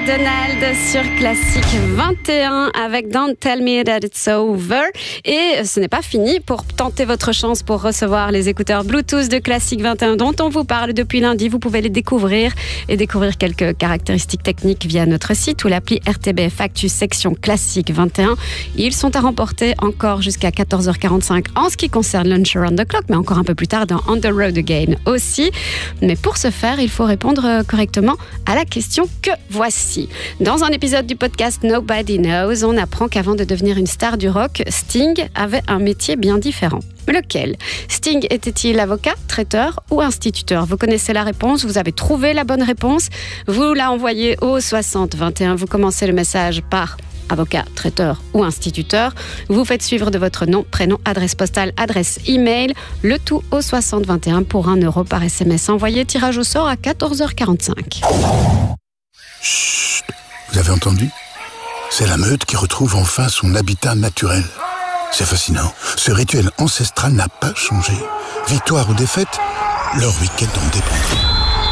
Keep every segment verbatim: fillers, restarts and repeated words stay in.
McDonald sur Classique vingt et un avec Don't Tell Me That It's Over. Et ce n'est pas fini. Pour tenter votre chance pour recevoir les écouteurs Bluetooth de Classique vingt et un dont on vous parle depuis lundi, vous pouvez les découvrir et découvrir quelques caractéristiques techniques via notre site ou l'appli R T B F Actu section Classique vingt et un. Ils sont à remporter encore jusqu'à quatorze heures quarante-cinq en ce qui concerne Lunch Around the Clock, mais encore un peu plus tard dans On the Road Again aussi. Mais pour ce faire, il faut répondre correctement à la question que voici. Dans un épisode du podcast Nobody Knows, on apprend qu'avant de devenir une star du rock, Sting avait un métier bien différent. Lequel ? Sting était-il avocat, traiteur ou instituteur ? Vous connaissez la réponse, vous avez trouvé la bonne réponse, vous la envoyez au soixante vingt et un. Vous commencez le message par avocat, traiteur ou instituteur. Vous faites suivre de votre nom, prénom, adresse postale, adresse email, le tout au soixante vingt et un pour un euro par S M S envoyé. Tirage au sort à quatorze heures quarante-cinq. Chut, vous avez entendu ? C'est la meute qui retrouve enfin son habitat naturel. C'est fascinant. Ce rituel ancestral n'a pas changé. Victoire ou défaite, leur week-end en dépend.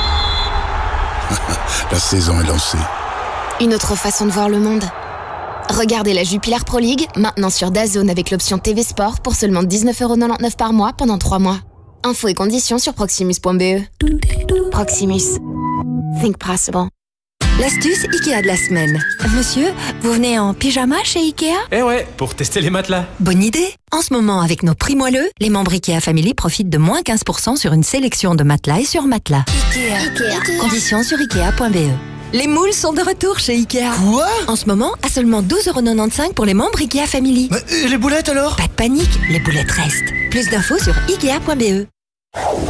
La saison est lancée. Une autre façon de voir le monde. Regardez la Jupiler Pro League, maintenant sur DAZN avec l'option T V Sport pour seulement dix-neuf euros quatre-vingt-dix-neuf par mois pendant trois mois. Infos et conditions sur proximus point b e. Proximus. Think possible. L'astuce Ikea de la semaine. Monsieur, vous venez en pyjama chez Ikea ? Eh ouais, pour tester les matelas. Bonne idée. En ce moment, avec nos prix moelleux, les membres Ikea Family profitent de moins quinze pour cent sur une sélection de matelas et sur matelas. Ikea. Ikea. Conditions sur ikea point b e. Les moules sont de retour chez Ikea. Quoi ? En ce moment, à seulement douze euros quatre-vingt-quinze pour les membres Ikea Family. Mais et les boulettes alors ? Pas de panique, les boulettes restent. Plus d'infos sur ikea point b e.